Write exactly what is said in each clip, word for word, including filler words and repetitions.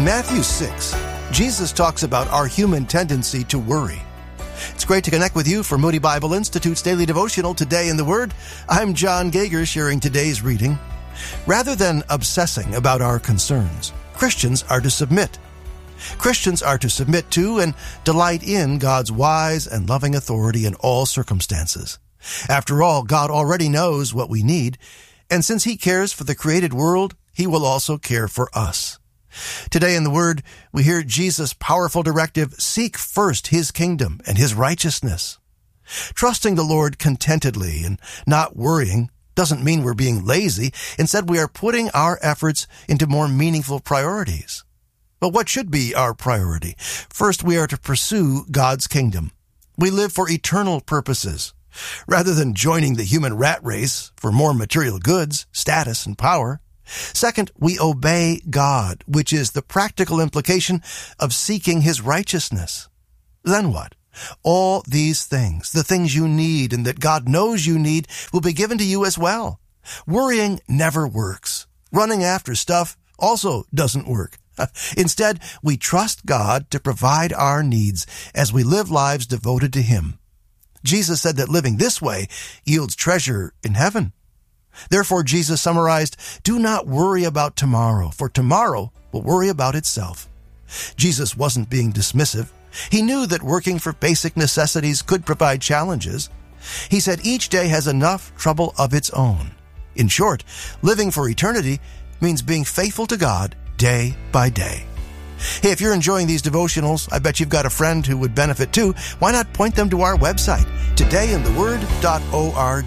In Matthew six, Jesus talks about our human tendency to worry. It's great to connect with you for Moody Bible Institute's daily devotional Today in the Word. I'm John Gager sharing today's reading. Rather than obsessing about our concerns, Christians are to submit. Christians are to submit to and delight in God's wise and loving authority in all circumstances. After all, God already knows what we need, and since He cares for the created world, He will also care for us. Today in the Word, we hear Jesus' powerful directive, seek first His kingdom and His righteousness. Trusting the Lord contentedly and not worrying doesn't mean we're being lazy. Instead, we are putting our efforts into more meaningful priorities. But what should be our priority? First, we are to pursue God's kingdom. We live for eternal purposes. Rather than joining the human rat race for more material goods, status, and power. Second, we obey God, which is the practical implication of seeking His righteousness. Then what? All these things, the things you need and that God knows you need, will be given to you as well. Worrying never works. Running after stuff also doesn't work. Instead, we trust God to provide our needs as we live lives devoted to Him. Jesus said that living this way yields treasure in heaven. Therefore, Jesus summarized, do not worry about tomorrow, for tomorrow will worry about itself. Jesus wasn't being dismissive. He knew that working for basic necessities could provide challenges. He said each day has enough trouble of its own. In short, living for eternity means being faithful to God day by day. Hey, if you're enjoying these devotionals, I bet you've got a friend who would benefit too. Why not point them to our website, today in the word dot org.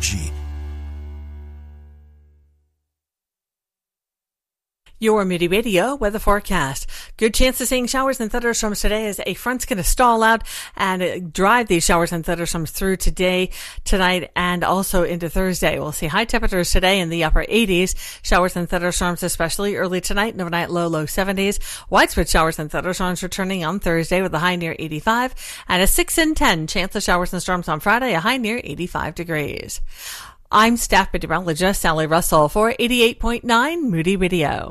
Your Moody Radio weather forecast. Good chance of seeing showers and thunderstorms today as a front's going to stall out and drive these showers and thunderstorms through today, tonight, and also into Thursday. We'll see high temperatures today in the upper eighties. Showers and thunderstorms especially early tonight and overnight low, low seventies. Widespread showers and thunderstorms returning on Thursday with a high near eighty-five. And a six in ten chance of showers and storms on Friday, a high near eighty-five degrees. I'm staff meteorologist Sally Russell for eighty-eight point nine Moody Radio.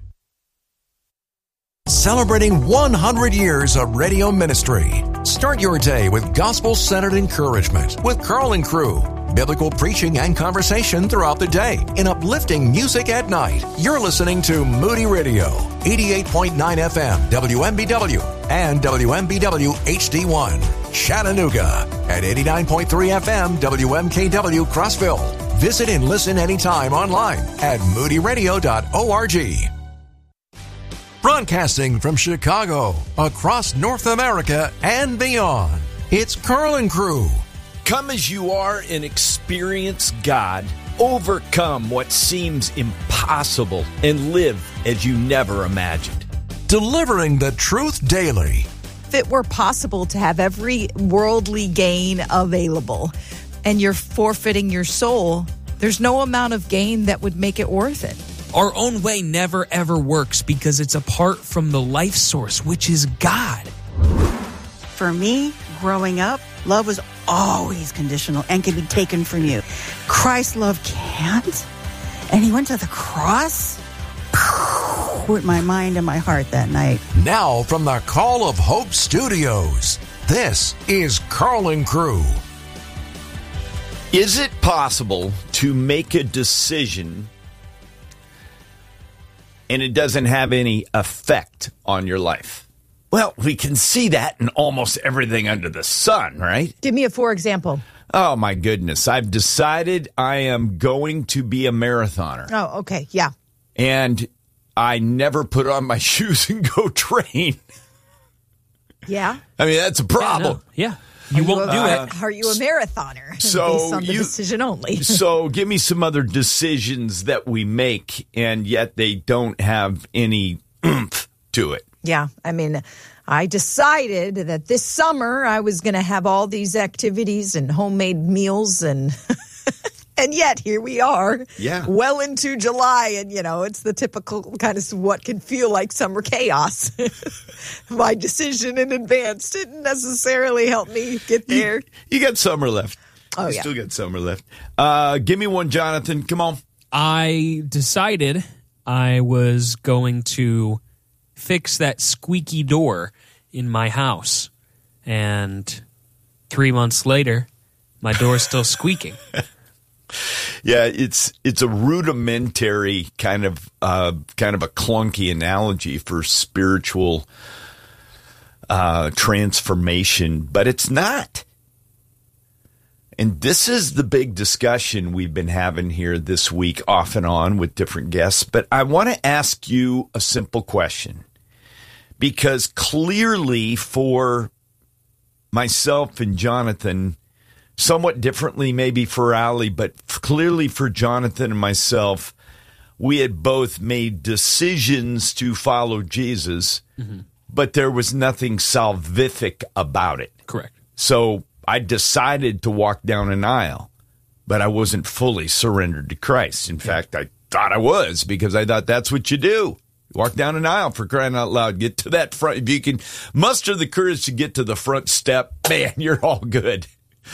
Celebrating one hundred years of radio ministry. Start your day with gospel-centered encouragement with Carl and Crew. Biblical preaching and conversation throughout the day and uplifting music at night. You're listening to Moody Radio, eighty-eight point nine F M, W M B W, and W M B W H D one. Chattanooga at eighty-nine point three F M, W M K W Crossville. Visit and listen anytime online at moody radio dot org. Broadcasting from Chicago, across North America and beyond, it's Carl and Crew. Come as you are and experience God. Overcome what seems impossible and live as you never imagined. Delivering the truth daily. If it were possible to have every worldly gain available and you're forfeiting your soul, there's no amount of gain that would make it worth it. Our own way never, ever works because it's apart from the life source, which is God. For me, growing up, love was always conditional and can be taken from you. Christ's love can't. And He went to the cross with my mind and my heart that night. Now from the Call of Hope Studios, this is Carl and Crew. Is it possible to make a decision and it doesn't have any effect on your life? Well, we can see that in almost everything under the sun, right? Give me a for example. Oh, my goodness. I've decided I am going to be a marathoner. Oh, okay. Yeah. And I never put on my shoes and go train. Yeah. I mean, that's a problem. Yeah. No. yeah. You are won't you do a, it. Are you a marathoner? So based on the you, decision only. So give me some other decisions that we make, and yet they don't have any oomph to it. Yeah. I mean, I decided that this summer I was going to have all these activities and homemade meals and... And yet, here we are, yeah. well into July, and, you know, it's the typical kind of what can feel like summer chaos. My decision in advance didn't necessarily help me get there. You, you got summer left. Oh, you yeah. still got summer left. Uh, give me one, Jonathan. Come on. I decided I was going to fix that squeaky door in my house. And three months later, my door's still squeaking. Yeah, it's it's a rudimentary kind of uh, kind of a clunky analogy for spiritual uh, transformation, but it's not. And this is the big discussion we've been having here this week, off and on with different guests. But I want to ask you a simple question, because clearly for myself and Jonathan, somewhat differently maybe for Allie, but clearly for Jonathan and myself, we had both made decisions to follow Jesus, mm-hmm. but there was nothing salvific about it. Correct. So I decided to walk down an aisle, but I wasn't fully surrendered to Christ. In yeah. fact, I thought I was, because I thought that's what you do. Walk down an aisle, for crying out loud. Get to that front. If you can muster the courage to get to the front step, man, you're all good.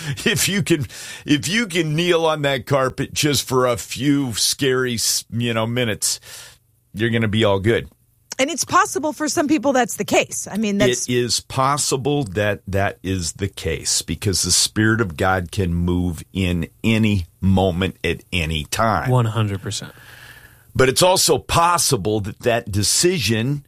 If you can, if you can kneel on that carpet just for a few scary, you know, minutes, you're going to be all good. And it's possible for some people that's the case. I mean, that's... It is possible that that is the case, because the Spirit of God can move in any moment at any time. one hundred percent. But it's also possible that that decision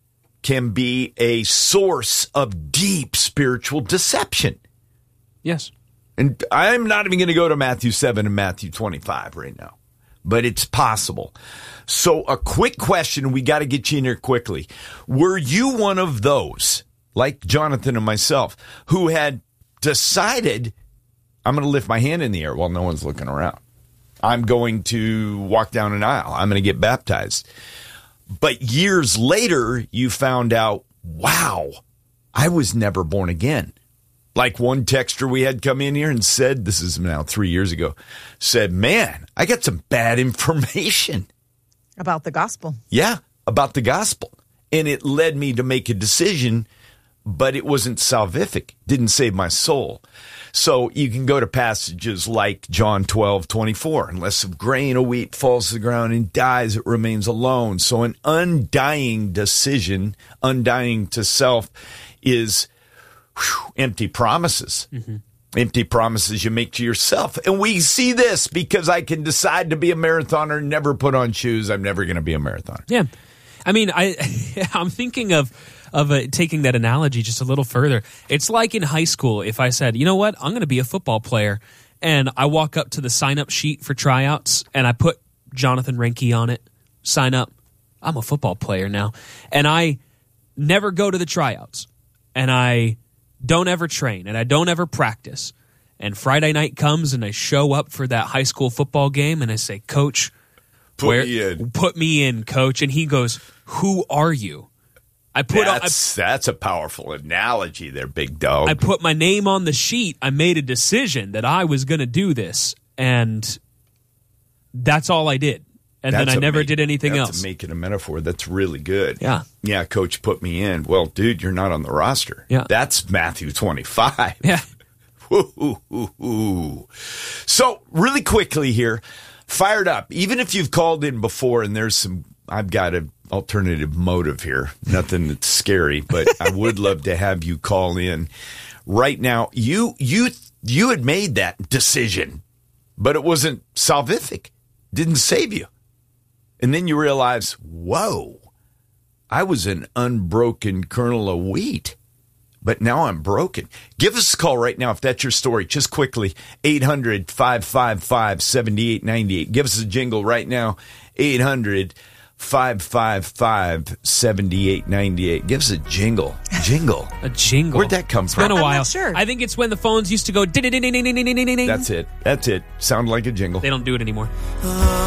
can be a source of deep spiritual deception. Yes. And I'm not even going to go to Matthew seven and Matthew twenty-five right now, but it's possible. So a quick question, we got to get you in here quickly. Were you one of those, like Jonathan and myself, who had decided, I'm going to lift my hand in the air while no one's looking around? I'm going to walk down an aisle. I'm going to get baptized. But years later, you found out, wow, I was never born again. Like one texter we had come in here and said, this is now three years ago, said, man, I got some bad information. About the gospel. Yeah, about the gospel. And it led me to make a decision, but it wasn't salvific. Didn't save my soul. So you can go to passages like John twelve twenty-four. Unless a grain of wheat falls to the ground and dies, it remains alone. So an undying decision, undying to self, is whew, empty promises. Mm-hmm. Empty promises you make to yourself. And we see this because I can decide to be a marathoner, never put on shoes. I'm never going to be a marathoner. Yeah. I mean, I, I'm thinking of of uh, taking that analogy just a little further. It's like in high school, if I said, you know what, I'm going to be a football player, and I walk up to the sign-up sheet for tryouts, and I put Jonathan Reinke on it, sign up. I'm a football player now. And I never go to the tryouts, and I don't ever train, and I don't ever practice. And Friday night comes, and I show up for that high school football game, and I say, Coach, put where, me in. Put me in, Coach. And he goes, who are you? I put that's, I, that's a powerful analogy there, big dog. I put my name on the sheet. I made a decision that I was going to do this, and that's all I did. And that's then I never make, did anything that's else. That's making a metaphor. That's really good. Yeah. Yeah, Coach put me in. Well, dude, you're not on the roster. Yeah. That's Matthew twenty-five. Yeah. Ooh, ooh, ooh, ooh. So really quickly here, fired up. Even if you've called in before and there's some, I've got an alternative motive here. Nothing that's scary, but I would love to have you call in right now. You, you, you had made that decision, but it wasn't salvific. Didn't save you. And then you realize, whoa, I was an unbroken kernel of wheat, but now I'm broken. Give us a call right now if that's your story. Just quickly, eight hundred, five five five, seven eight nine eight. Give us a jingle right now, eight hundred, five five five, seven eight nine eight. Give us a jingle. Jingle. A jingle. Where'd that come it's from? It's been a while. I'm not sure. I think it's when the phones used to go ding ding ding ding ding ding ding ding. That's it. That's it. Sound like a jingle. They don't do it anymore.